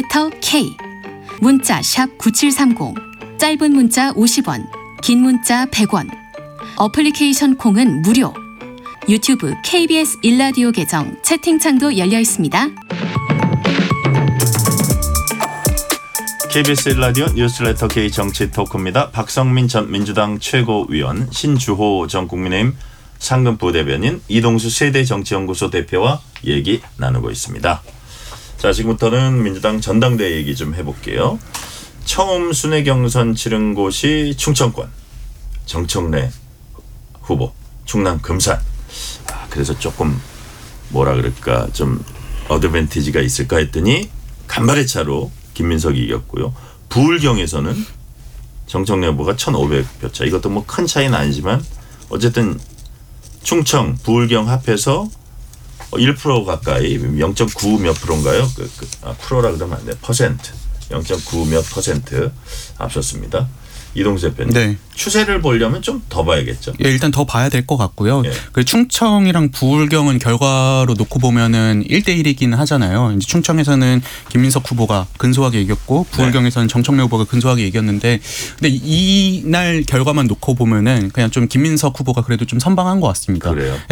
뉴스레터 K 문자 샵 9730 짧은 문자 50원 긴 문자 100원 어플리케이션 콩은 무료 유튜브 KBS 일라디오 계정 채팅창도 열려 있습니다. KBS 일라디오 뉴스레터 K 정치 토크입니다. 박성민 전 민주당 최고위원, 신주호 전 국민의힘 상근 부대변인, 이동수 세대정치연구소 대표와 얘기 나누고 있습니다. 자, 지금부터는 민주당 전당대회 얘기 좀 해볼게요. 처음 순회 경선 치른 곳이 충청권, 정청래 후보, 충남 금산. 그래서 조금 뭐라 그럴까 좀 어드밴티지가 있을까 했더니 간발의 차로 김민석이 이겼고요. 부울경에서는 정청래 후보가 1,500표 차. 이것도 뭐 큰 차이는 아니지만 어쨌든 충청, 부울경 합해서 1% 가까이 0.9 몇 프로인가요? 프로라 그러면 안 돼요. 퍼센트. 0.9 몇 퍼센트 앞섰습니다. 이동수 대표님. 네. 추세를 보려면 좀 더 봐야겠죠. 예, 일단 더 봐야 될 것 같고요. 예. 그 충청이랑 부울경은 결과로 놓고 보면은 1대1이기는 하잖아요. 이제 충청에서는 김민석 후보가 근소하게 이겼고 부울경에서는 정청래 후보가 근소하게 이겼는데 근데 이날 결과만 놓고 보면은 그냥 좀 김민석 후보가 그래도 좀 선방한 것 같습니다. 그래요.